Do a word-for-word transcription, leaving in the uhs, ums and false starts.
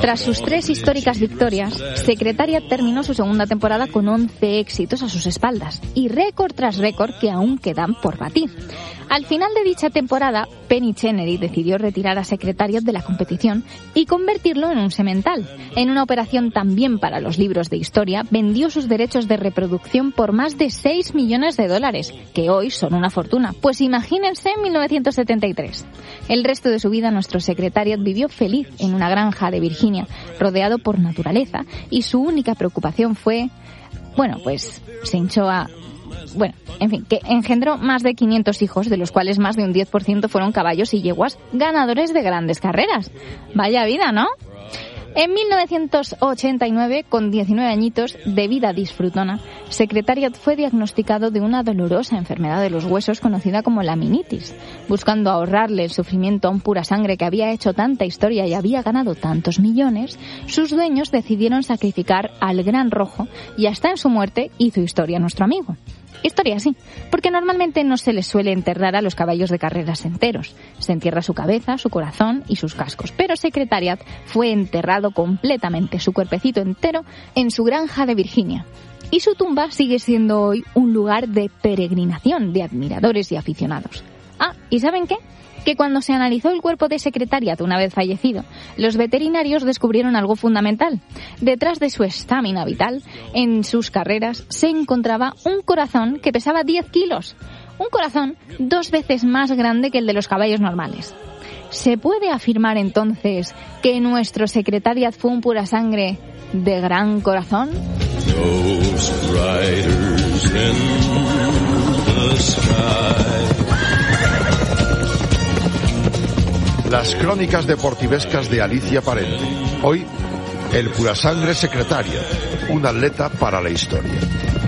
Tras sus tres históricas victorias, Secretariat terminó su segunda temporada con once éxitos a sus espaldas y récord tras récord que aún quedan por batir. Al final de dicha temporada, Penny Chenery decidió retirar a Secretariat de la competición y convertirlo en un semental. En una operación también para los libros de historia, vendió sus derechos de reproducción por más de seis millones de dólares, que hoy son una fortuna. Pues imagínense en mil novecientos setenta y tres. El resto de su vida nuestro Secretariat vivió feliz en una granja de Virginia, rodeado por naturaleza, y su única preocupación fue, bueno, pues se hinchó a... Bueno, en fin, que engendró más de quinientos hijos, de los cuales más de un diez por ciento fueron caballos y yeguas ganadores de grandes carreras. Vaya vida, ¿no? En mil novecientos ochenta y nueve, con diecinueve añitos de vida disfrutona, Secretariat fue diagnosticado de una dolorosa enfermedad de los huesos conocida como laminitis. Buscando ahorrarle el sufrimiento a un pura sangre que había hecho tanta historia y había ganado tantos millones, sus dueños decidieron sacrificar al Gran Rojo y hasta en su muerte hizo historia nuestro amigo. Historia sí, porque normalmente no se les suele enterrar a los caballos de carreras enteros. Se entierra su cabeza, su corazón y sus cascos. Pero Secretariat fue enterrado completamente, su cuerpecito entero, en su granja de Virginia. Y su tumba sigue siendo hoy un lugar de peregrinación de admiradores y aficionados. Ah, ¿y saben qué? Que cuando se analizó el cuerpo de Secretariat una vez fallecido, los veterinarios descubrieron algo fundamental. Detrás de su estamina vital, en sus carreras, se encontraba un corazón que pesaba diez kilos. Un corazón dos veces más grande que el de los caballos normales. ¿Se puede afirmar entonces que nuestro Secretariat fue un pura sangre de gran corazón? Las crónicas deportivescas de Alicia Parente. Hoy, el purasangre Secretariat, un atleta para la historia.